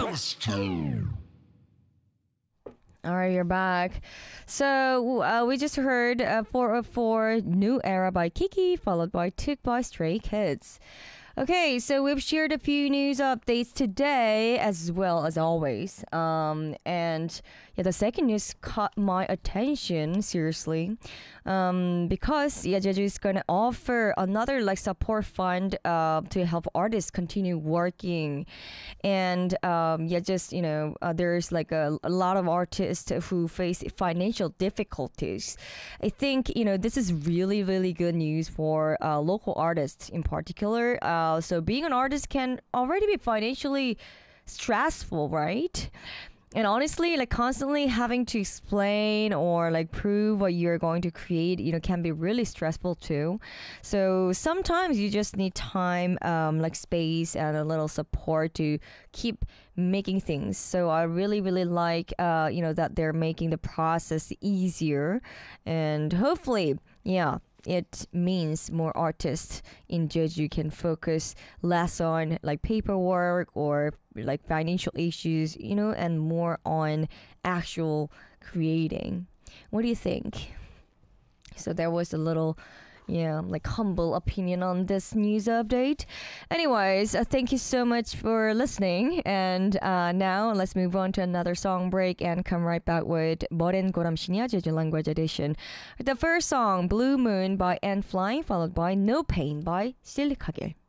All right, you're back. So we just heard 404 New Era by Kiki, followed by Took by Stray Kids. Okay, so we've shared a few news updates today as well as always. And yeah, the second news caught my attention seriously. Because yeah, Jeju is gonna offer another like support fund to help artists continue working. And yeah, just there's like a lot of artists who face financial difficulties. I think this is really really good news for local artists in particular. So being an artist can already be financially stressful, right? And honestly, like constantly having to explain or like prove what you're going to create, can be really stressful too. So sometimes you just need time, like space and a little support to keep making things. So I really, really like, that they're making the process easier, and hopefully, yeah, it means more artists in Jeju can focus less on like paperwork or like financial issues, and more on actual creating. What do you think? So there was a little, like humble opinion on this news update. Anyways, thank you so much for listening. And now let's move on to another song break and come right back with Boren Goramshinya Jeju Language Edition. The first song, Blue Moon by N Flying, followed by No Pain by Silikagil.